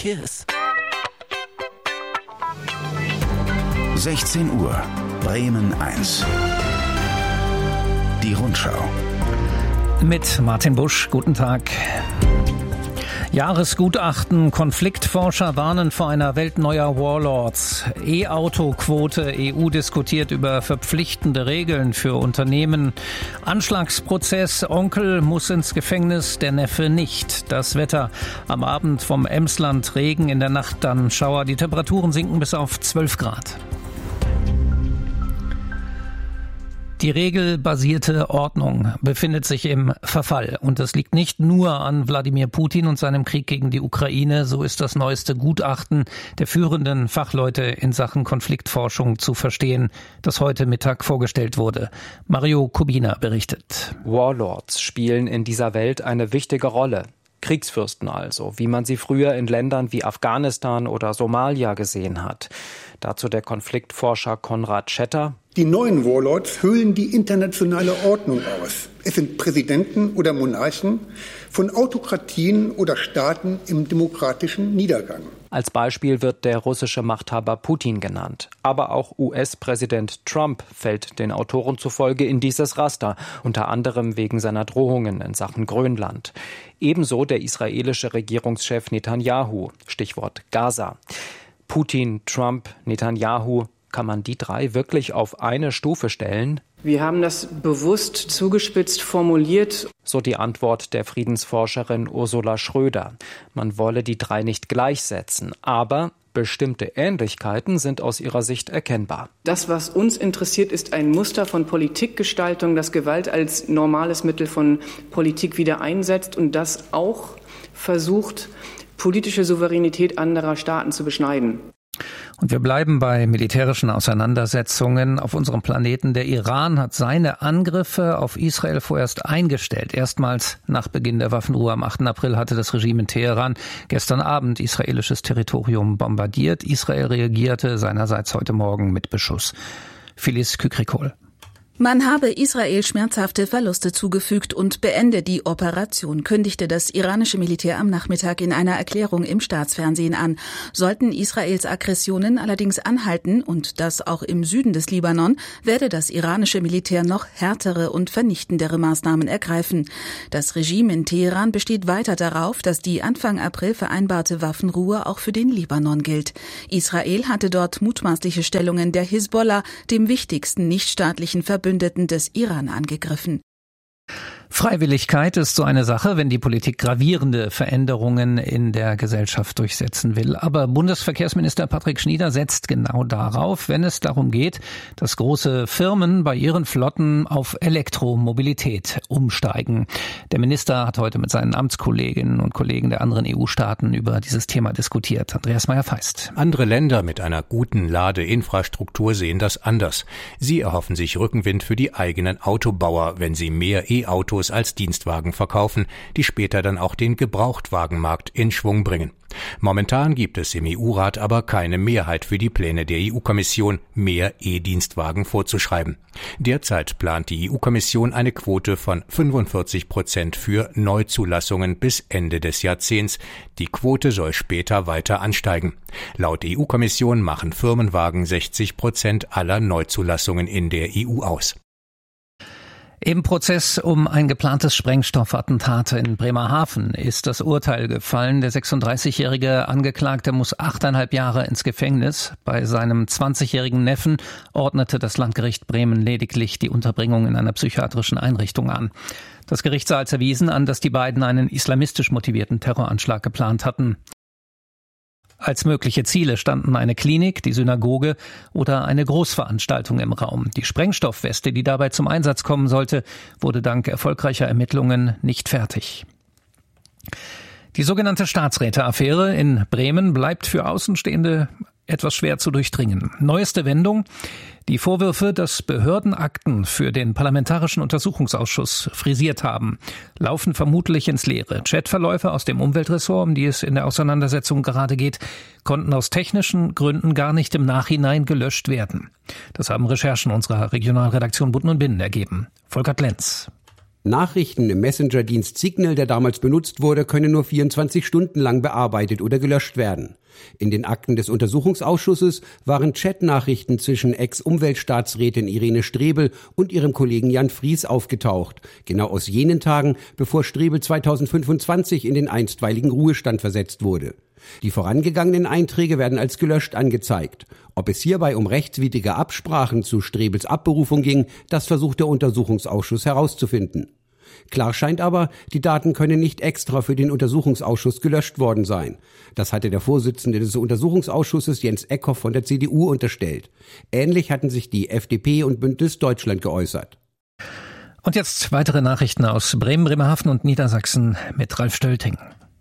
kiss. 16 Uhr, Bremen 1. Die Rundschau. Mit Martin Busch, guten Tag. Jahresgutachten, Konfliktforscher warnen vor einer Welt neuer Warlords. E-Auto-Quote, EU diskutiert über verpflichtende Regeln für Unternehmen. Anschlagsprozess, Onkel muss ins Gefängnis, der Neffe nicht. Das Wetter am Abend vom Emsland, Regen, in der Nacht dann Schauer. Die Temperaturen sinken bis auf 12 Grad. Die regelbasierte Ordnung befindet sich im Verfall. Und das liegt nicht nur an Wladimir Putin und seinem Krieg gegen die Ukraine. So ist das neueste Gutachten der führenden Fachleute in Sachen Konfliktforschung zu verstehen, das heute Mittag vorgestellt wurde. Mario Kubina berichtet. Warlords spielen in dieser Welt eine wichtige Rolle. Kriegsfürsten also, wie man sie früher in Ländern wie Afghanistan oder Somalia gesehen hat. Dazu der Konfliktforscher Konrad Schetter. Die neuen Warlords hüllen die internationale Ordnung aus. Es sind Präsidenten oder Monarchen von Autokratien oder Staaten im demokratischen Niedergang. Als Beispiel wird der russische Machthaber Putin genannt. Aber auch US-Präsident Trump fällt den Autoren zufolge in dieses Raster, unter anderem wegen seiner Drohungen in Sachen Grönland. Ebenso der israelische Regierungschef Netanyahu, Stichwort Gaza. Putin, Trump, Netanyahu, kann man die drei wirklich auf eine Stufe stellen? Wir haben das bewusst zugespitzt formuliert. So die Antwort der Friedensforscherin Ursula Schröder. Man wolle die drei nicht gleichsetzen, aber bestimmte Ähnlichkeiten sind aus ihrer Sicht erkennbar. Das, was uns interessiert, ist ein Muster von Politikgestaltung, das Gewalt als normales Mittel von Politik wieder einsetzt und das auch versucht, politische Souveränität anderer Staaten zu beschneiden. Und wir bleiben bei militärischen Auseinandersetzungen auf unserem Planeten. Der Iran hat seine Angriffe auf Israel vorerst eingestellt. Erstmals nach Beginn der Waffenruhe am 8. April hatte das Regime in Teheran gestern Abend israelisches Territorium bombardiert. Israel reagierte seinerseits heute Morgen mit Beschuss. Phyllis Kükrikol. Man habe Israel schmerzhafte Verluste zugefügt und beende die Operation, kündigte das iranische Militär am Nachmittag in einer Erklärung im Staatsfernsehen an. Sollten Israels Aggressionen allerdings anhalten, und das auch im Süden des Libanon, werde das iranische Militär noch härtere und vernichtendere Maßnahmen ergreifen. Das Regime in Teheran besteht weiter darauf, dass die Anfang April vereinbarte Waffenruhe auch für den Libanon gilt. Israel hatte dort mutmaßliche Stellungen der Hisbollah, dem wichtigsten nichtstaatlichen Verbündeten des Iran, angegriffen. Freiwilligkeit ist so eine Sache, wenn die Politik gravierende Veränderungen in der Gesellschaft durchsetzen will. Aber Bundesverkehrsminister Patrick Schnieder setzt genau darauf, wenn es darum geht, dass große Firmen bei ihren Flotten auf Elektromobilität umsteigen. Der Minister hat heute mit seinen Amtskolleginnen und Kollegen der anderen EU-Staaten über dieses Thema diskutiert. Andreas Meyer-Feist. Andere Länder mit einer guten Ladeinfrastruktur sehen das anders. Sie erhoffen sich Rückenwind für die eigenen Autobauer, wenn sie mehr E-Autos als Dienstwagen verkaufen, die später dann auch den Gebrauchtwagenmarkt in Schwung bringen. Momentan gibt es im EU-Rat aber keine Mehrheit für die Pläne der EU-Kommission, mehr E-Dienstwagen vorzuschreiben. Derzeit plant die EU-Kommission eine Quote von 45% für Neuzulassungen bis Ende des Jahrzehnts. Die Quote soll später weiter ansteigen. Laut EU-Kommission machen Firmenwagen 60% aller Neuzulassungen in der EU aus. Im Prozess um ein geplantes Sprengstoffattentat in Bremerhaven ist das Urteil gefallen. Der 36-jährige Angeklagte muss 8,5 Jahre ins Gefängnis. Bei seinem 20-jährigen Neffen ordnete das Landgericht Bremen lediglich die Unterbringung in einer psychiatrischen Einrichtung an. Das Gericht sah als erwiesen an, dass die beiden einen islamistisch motivierten Terroranschlag geplant hatten. Als mögliche Ziele standen eine Klinik, die Synagoge oder eine Großveranstaltung im Raum. Die Sprengstoffweste, die dabei zum Einsatz kommen sollte, wurde dank erfolgreicher Ermittlungen nicht fertig. Die sogenannte Staatsräte-Affäre in Bremen bleibt für Außenstehende etwas schwer zu durchdringen. Neueste Wendung: die Vorwürfe, dass Behörden Akten für den Parlamentarischen Untersuchungsausschuss frisiert haben, laufen vermutlich ins Leere. Chatverläufe aus dem Umweltressort, um die es in der Auseinandersetzung gerade geht, konnten aus technischen Gründen gar nicht im Nachhinein gelöscht werden. Das haben Recherchen unserer Regionalredaktion Budden und Binnen ergeben. Volker Lenz. Nachrichten im Messenger-Dienst Signal, der damals benutzt wurde, können nur 24 Stunden lang bearbeitet oder gelöscht werden. In den Akten des Untersuchungsausschusses waren Chatnachrichten zwischen Ex-Umweltstaatsrätin Irene Strebel und ihrem Kollegen Jan Fries aufgetaucht, genau aus jenen Tagen, bevor Strebel 2025 in den einstweiligen Ruhestand versetzt wurde. Die vorangegangenen Einträge werden als gelöscht angezeigt. Ob es hierbei um rechtswidrige Absprachen zu Strebels Abberufung ging, das versucht der Untersuchungsausschuss herauszufinden. Klar scheint aber, die Daten können nicht extra für den Untersuchungsausschuss gelöscht worden sein. Das hatte der Vorsitzende des Untersuchungsausschusses Jens Eckhoff von der CDU unterstellt. Ähnlich hatten sich die FDP und Bündnis Deutschland geäußert. Und jetzt weitere Nachrichten aus Bremen, Bremerhaven und Niedersachsen mit Ralf Stölting.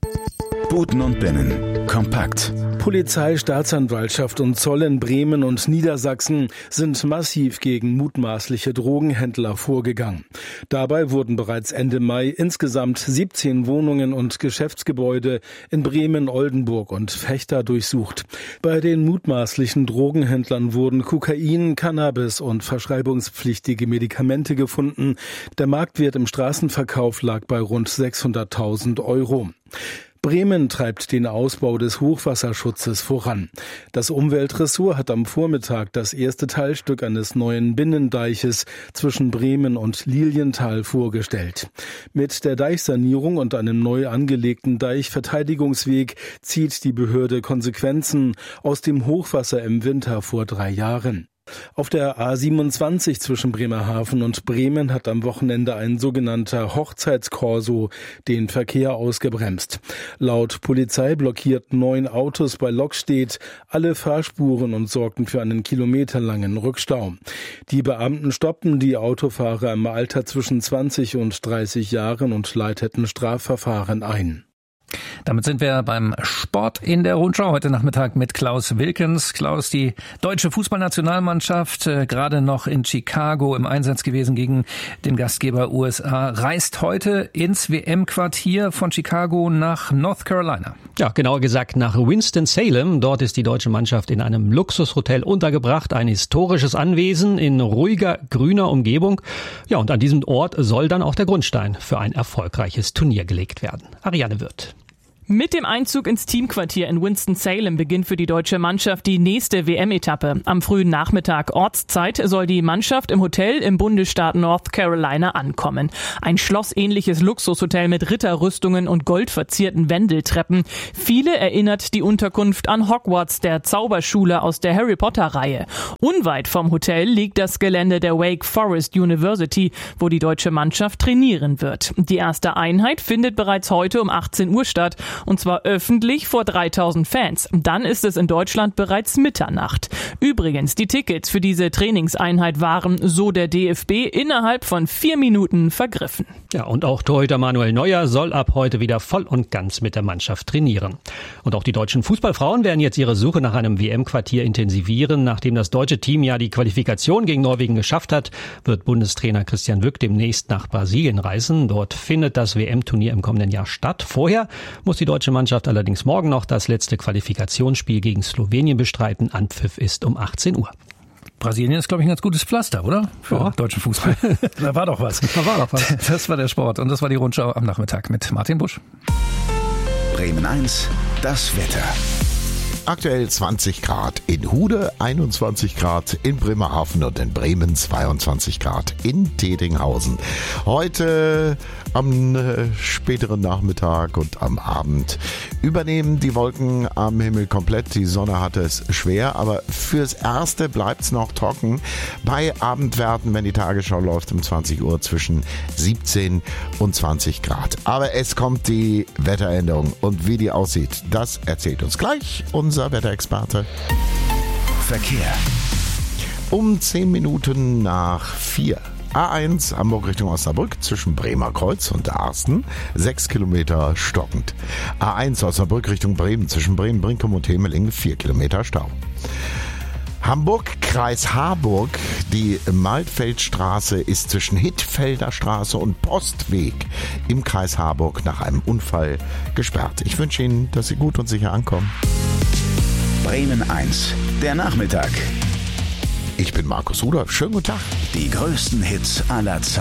Buten und Binnen. Kompakt. Polizei, Staatsanwaltschaft und Zoll in Bremen und Niedersachsen sind massiv gegen mutmaßliche Drogenhändler vorgegangen. Dabei wurden bereits Ende Mai insgesamt 17 Wohnungen und Geschäftsgebäude in Bremen, Oldenburg und Vechta durchsucht. Bei den mutmaßlichen Drogenhändlern wurden Kokain, Cannabis und verschreibungspflichtige Medikamente gefunden. Der Marktwert im Straßenverkauf lag bei rund 600.000 €. Bremen treibt den Ausbau des Hochwasserschutzes voran. Das Umweltressort hat am Vormittag das erste Teilstück eines neuen Binnendeiches zwischen Bremen und Lilienthal vorgestellt. Mit der Deichsanierung und einem neu angelegten Deichverteidigungsweg zieht die Behörde Konsequenzen aus dem Hochwasser im Winter vor 3 Jahren. Auf der A27 zwischen Bremerhaven und Bremen hat am Wochenende ein sogenannter Hochzeitskorso den Verkehr ausgebremst. Laut Polizei blockierten 9 Autos bei Lockstedt alle Fahrspuren und sorgten für einen kilometerlangen Rückstau. Die Beamten stoppten die Autofahrer im Alter zwischen 20 und 30 Jahren und leiteten Strafverfahren ein. Damit sind wir beim Sport in der Rundschau heute Nachmittag mit Klaus Wilkens. Klaus, die deutsche Fußballnationalmannschaft, gerade noch in Chicago im Einsatz gewesen gegen den Gastgeber USA, reist heute ins WM-Quartier von Chicago nach North Carolina. Ja, genauer gesagt nach Winston-Salem. Dort ist die deutsche Mannschaft in einem Luxushotel untergebracht, ein historisches Anwesen in ruhiger, grüner Umgebung. Ja, und an diesem Ort soll dann auch der Grundstein für ein erfolgreiches Turnier gelegt werden. Ariane Wirth. Mit dem Einzug ins Teamquartier in Winston-Salem beginnt für die deutsche Mannschaft die nächste WM-Etappe. Am frühen Nachmittag Ortszeit soll die Mannschaft im Hotel im Bundesstaat North Carolina ankommen. Ein schlossähnliches Luxushotel mit Ritterrüstungen und goldverzierten Wendeltreppen. Viele erinnert die Unterkunft an Hogwarts, der Zauberschule aus der Harry-Potter-Reihe. Unweit vom Hotel liegt das Gelände der Wake Forest University, wo die deutsche Mannschaft trainieren wird. Die erste Einheit findet bereits heute um 18 Uhr statt. Und zwar öffentlich vor 3000 Fans. Dann ist es in Deutschland bereits Mitternacht. Übrigens, die Tickets für diese Trainingseinheit waren, so der DFB, innerhalb von 4 Minuten vergriffen. Ja, und auch Torhüter Manuel Neuer soll ab heute wieder voll und ganz mit der Mannschaft trainieren. Und auch die deutschen Fußballfrauen werden jetzt ihre Suche nach einem WM-Quartier intensivieren. Nachdem das deutsche Team ja die Qualifikation gegen Norwegen geschafft hat, wird Bundestrainer Christian Wück demnächst nach Brasilien reisen. Dort findet das WM-Turnier im kommenden Jahr statt. Vorher muss die deutsche Mannschaft allerdings morgen noch das letzte Qualifikationsspiel gegen Slowenien bestreiten. Anpfiff ist um 18 Uhr. Brasilien ist, glaube ich, ein ganz gutes Pflaster, oder? Für deutschen Fußball. Da war doch was. Das war der Sport und das war die Rundschau am Nachmittag mit Martin Busch. Bremen 1, das Wetter. Aktuell 20 Grad in Hude, 21 Grad in Bremerhaven und in Bremen 22 Grad in Tedinghausen. Heute am späteren Nachmittag und am Abend übernehmen die Wolken am Himmel komplett. Die Sonne hatte es schwer, aber fürs Erste bleibt es noch trocken. Bei Abendwerten, wenn die Tagesschau läuft, um 20 Uhr zwischen 17 und 20 Grad. Aber es kommt die Wetteränderung und wie die aussieht, das erzählt uns gleich unser Wetterexperte. Verkehr. Um 10 Minuten nach 4. A1 Hamburg Richtung Osnabrück zwischen Bremer Kreuz und Arsten 6 Kilometer stockend. A1 Osnabrück Richtung Bremen zwischen Bremen, Brinkum und Hemeling 4 Kilometer Stau. Hamburg, Kreis Harburg, die Maltfeldstraße ist zwischen Hittfelder Straße und Postweg im Kreis Harburg nach einem Unfall gesperrt. Ich wünsche Ihnen, dass Sie gut und sicher ankommen. Bremen 1, der Nachmittag. Ich bin Markus Rudolph. Schönen guten Tag. Die größten Hits aller Zeiten.